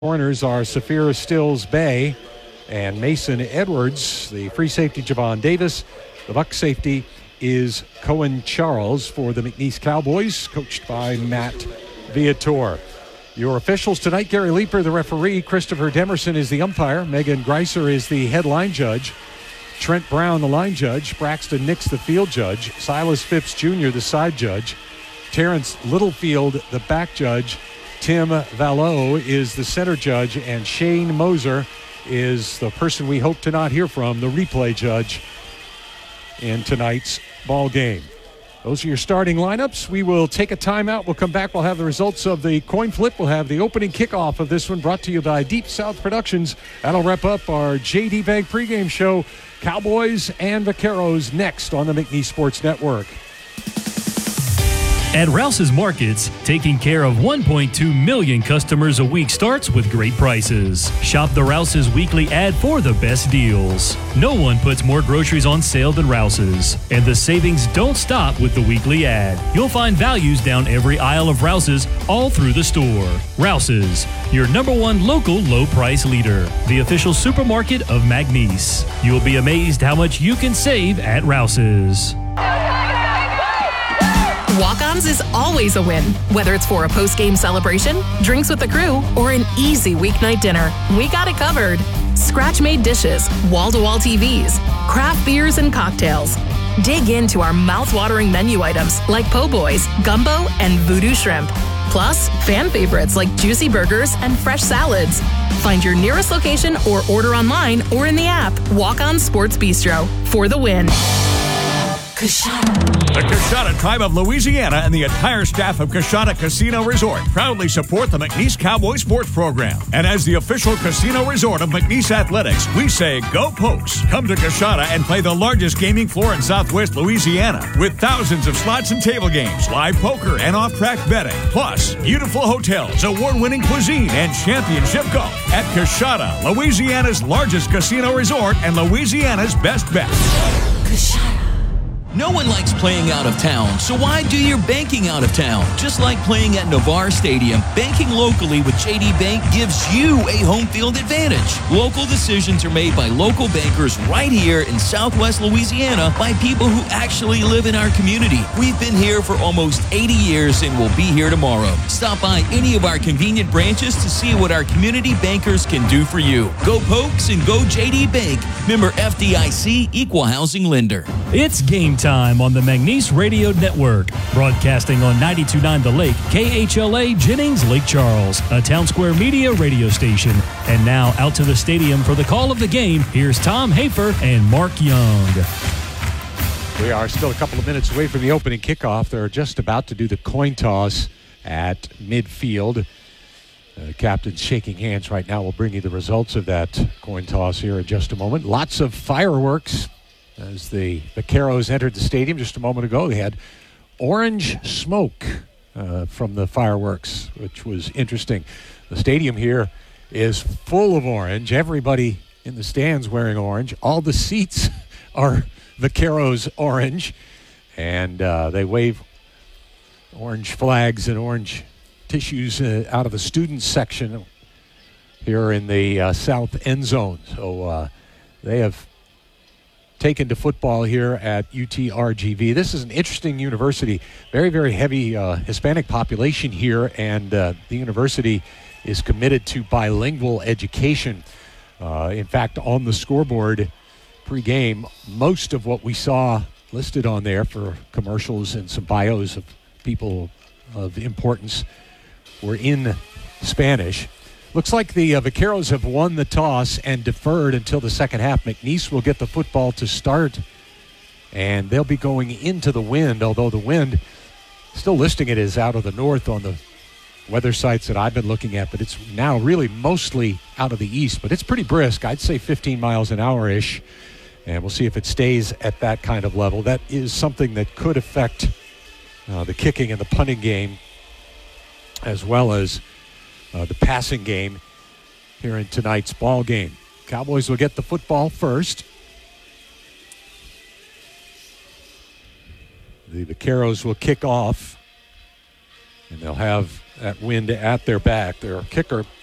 Corners are Saphira Stills Bay and Mason Edwards. The free safety, Javon Davis. The buck safety is Cohen Charles for the McNeese Cowboys, coached by Matt Viator. Your officials tonight: Gary Leeper, the referee. Christopher Demerson is the umpire. Megan Greiser is the head line judge. Trent Brown, the line judge. Braxton Nix, the field judge. Silas Phipps Jr., the side judge. Terrence Littlefield, the back judge. Tim Valleau is the center judge, and Shane Moser is the person we hope to not hear from, the replay judge in tonight's ball game. Those are your starting lineups. We will take a timeout. We'll come back. We'll have the results of the coin flip. We'll have the opening kickoff of this one, brought to you by Deep South Productions. That'll wrap up our JD Bank pregame show. Cowboys and Vaqueros next on the McNeese Sports Network. At Rouse's Markets, taking care of 1.2 million customers a week starts with great prices. Shop the Rouse's weekly ad for the best deals. No one puts more groceries on sale than Rouse's, and the savings don't stop with the weekly ad. You'll find values down every aisle of Rouse's all through the store. Rouse's, your #1 local low price leader, the official supermarket of McNeese. You'll be amazed how much you can save at Rouse's. Walk-Ons is always a win. Whether it's for a post-game celebration, drinks with the crew, or an easy weeknight dinner, we got it covered. Scratch-made dishes, wall-to-wall TVs, craft beers and cocktails. Dig into our mouth-watering menu items like po' boys, gumbo, and voodoo shrimp. Plus, fan favorites like juicy burgers and fresh salads. Find your nearest location or order online or in the app. Walk-On Sports Bistro for the win. The Coshada Tribe of Louisiana and the entire staff of Coshada Casino Resort proudly support the McNeese Cowboy Sports Program. And as the official casino resort of McNeese Athletics, we say go Pokes. Come to Coshada and play the largest gaming floor in Southwest Louisiana with thousands of slots and table games, live poker, and off-track betting. Plus, beautiful hotels, award-winning cuisine, and championship golf at Coshada, Louisiana's largest casino resort and Louisiana's best bet. Coshada. No one likes playing out of town, so why do your banking out of town? Just like playing at Navarre Stadium, banking locally with JD Bank gives you a home field advantage. Local decisions are made by local bankers right here in Southwest Louisiana by people who actually live in our community. We've been here for almost 80 years and will be here tomorrow. Stop by any of our convenient branches to see what our community bankers can do for you. Go Pokes and go JD Bank. Member FDIC, Equal Housing Lender. It's game time on the McNeese Radio Network, broadcasting on 92.9 The Lake, KHLA Jennings, Lake Charles, a Town Square Media radio station. And now out to the stadium for the call of the game. Here's Tom Hafer and Mark Young. We are still a couple of minutes away from the opening kickoff. They're just about to do the coin toss at midfield. Captain's shaking hands right now. We'll bring you the results of that coin toss here in just a moment. Lots of fireworks as the Vaqueros entered the stadium just a moment ago. They had orange smoke from the fireworks, which was interesting. The stadium here is full of orange. Everybody in the stands wearing orange. All the seats are Vaqueros orange, and they wave orange flags and orange tissues out of the student section here in the south end zone. So they have taken to football here at UTRGV. This is an interesting university. Very, very heavy Hispanic population here, and the university is committed to bilingual education. In fact, on the scoreboard pregame, most of what we saw listed on there for commercials and some bios of people of importance were in Spanish. Looks like the Vaqueros have won the toss and deferred until the second half. McNeese will get the football to start, and they'll be going into the wind, although the wind, still listing it as out of the north on the weather sites that I've been looking at, but it's now really mostly out of the east. But it's pretty brisk. I'd say 15 miles an hour-ish, and we'll see if it stays at that kind of level. That is something that could affect the kicking and the punting game, as well as the passing game here in tonight's ball game. Cowboys will get the football first. The Vaqueros will kick off, and they'll have that wind at their back. Their kicker